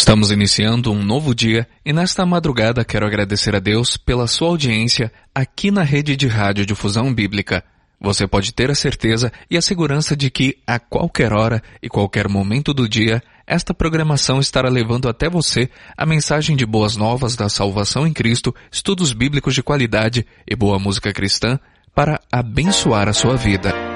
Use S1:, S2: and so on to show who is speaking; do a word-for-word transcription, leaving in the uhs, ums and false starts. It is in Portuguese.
S1: Estamos iniciando um novo dia e nesta madrugada quero agradecer a Deus pela sua audiência aqui na rede de rádio Difusão Bíblica. Você pode ter a certeza e a segurança de que, a qualquer hora e qualquer momento do dia, esta programação estará levando até você a mensagem de boas novas da salvação em Cristo, estudos bíblicos de qualidade e boa música cristã para abençoar a sua vida.